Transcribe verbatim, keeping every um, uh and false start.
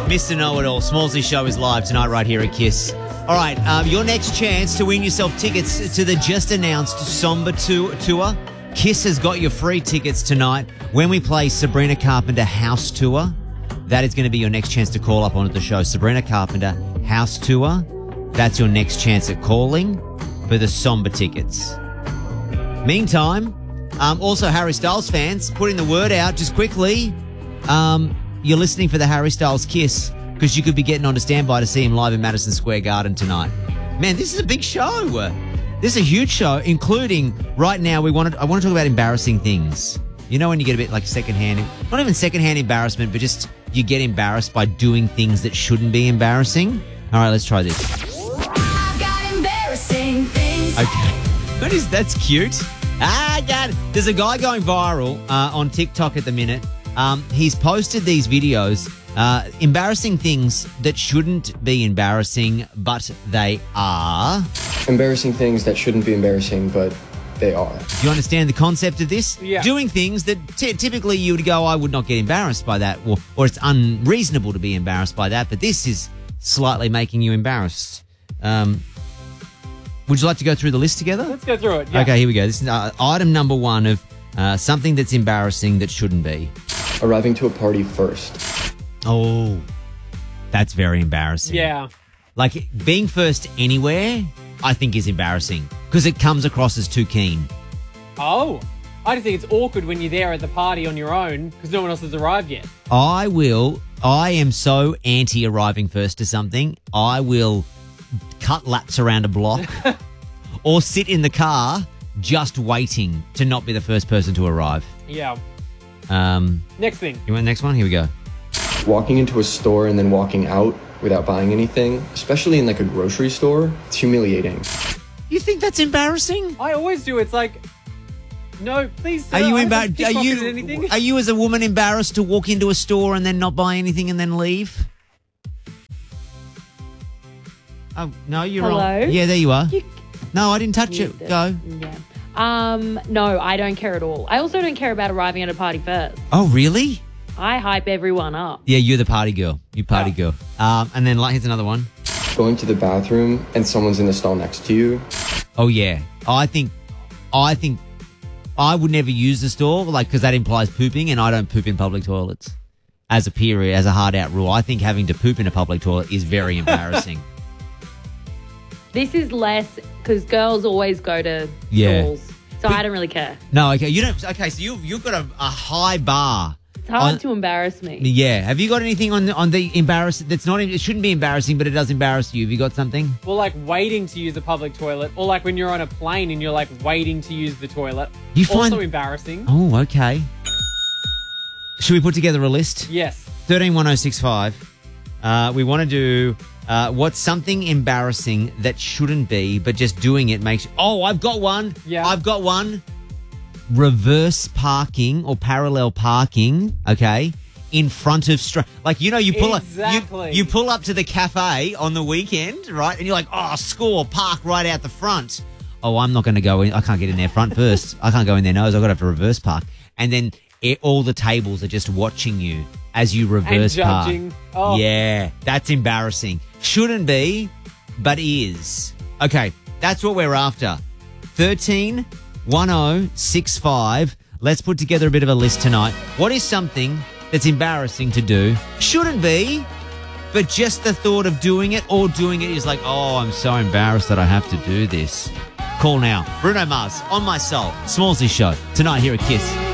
Mister Know-It-All. Smallsy Show is live tonight right here at Kiss. All right, um, your next chance to win yourself tickets to the just-announced Somber Tour. Kiss has got your free tickets tonight when we play Sabrina Carpenter House Tour. That is going to be your next chance to call up onto the show. Sabrina Carpenter House Tour. That's your next chance at calling for the Somber tickets. Meantime, um, also Harry Styles fans, putting the word out just quickly. Um, you're listening for the Harry Styles Kiss because you could be getting on to standby to see him live in Madison Square Garden tonight. Man, this is a big show. This is a huge show, including right now we wanted. I want to talk about embarrassing things. You know when you get a bit like secondhand, not even secondhand embarrassment, but just you get embarrassed by doing things that shouldn't be embarrassing. All right, let's try this. I've got embarrassing things. Okay, what is that's cute. Ah, God. There's a guy going viral uh, on TikTok at the minute. Um, he's posted these videos, uh, embarrassing things that shouldn't be embarrassing, but they are. Embarrassing things that shouldn't be embarrassing, but they are. Do you understand the concept of this? Yeah. Doing things that t- typically you would go, I would not get embarrassed by that, or, or it's unreasonable to be embarrassed by that, but this is slightly making you embarrassed. Um, would you like to go through the list together? Let's go through it. Yeah. Okay, here we go. This is uh, item number one of uh, something that's embarrassing that shouldn't be. Arriving to a party first. Oh, that's very embarrassing. Yeah. Like being first anywhere, I think is embarrassing because it comes across as too keen. Oh, I just think it's awkward when you're there at the party on your own because no one else has arrived yet. I will, I am so anti arriving first to something. I will cut laps around a block or sit in the car just waiting to not be the first person to arrive. Yeah. Um, Next thing. you want the next one? Here we go. Walking into a store and then walking out without buying anything, especially in like a grocery store, it's humiliating. You think that's embarrassing? I always do. It's like, no, please, sir, Are you I haven't embarrassed? Are pickpocketed you anything. are you as a woman embarrassed to walk into a store and then not buy anything and then leave? Oh no, you're Hello? wrong. Yeah, there you are. You- No, I didn't touch You it. did. Go. Yeah. Um, no, I don't care at all. I also don't care about arriving at a party first. Oh, really? I hype everyone up. Yeah, you're the party girl. You party girl. Um, and then like here's another one. Going to the bathroom and someone's in the stall next to you. Oh yeah, I think, I think, I would never use the store like because that implies pooping, and I don't poop in public toilets. As a period, as a hard out rule, I think having to poop in a public toilet is very embarrassing. This is less because girls always go to Yeah. stalls, so I don't really care. No, okay, you don't. Okay, so you you've got a, a high bar. It's hard On- to embarrass me. Yeah. Have you got anything on the, on the embarrass? That's not. It shouldn't be embarrassing, but it does embarrass you. Have you got something? Well, like waiting to use a public toilet, or like when you're on a plane and you're like waiting to use the toilet. You find- also embarrassing. Oh, okay. Should we put together a list? Yes. Thirteen one zero six five. Uh, we want to do uh, what's something embarrassing that shouldn't be, but just doing it makes. Oh, I've got one. Yeah. I've got one. Reverse parking or parallel parking. Okay. In front of stra- like you know you pull Exactly. up you, you pull up to the cafe on the weekend, right? And you're like, oh, score, park right out the front. Oh, I'm not going to go in. I can't get in there front first. I can't go in there nose. I've got to have to reverse park. And then it, all the tables are just watching you as you reverse And judging. park. Oh. Yeah, that's embarrassing. Shouldn't be, but is. Okay, that's what we're after. thirteen one zero six five. Let's put together a bit of a list tonight. What is something that's embarrassing to do? Shouldn't be, but just the thought of doing it or doing it is like, oh, I'm so embarrassed that I have to do this. Call now. Bruno Mars, On My Soul. Smallsy Show. Tonight here at Kiss.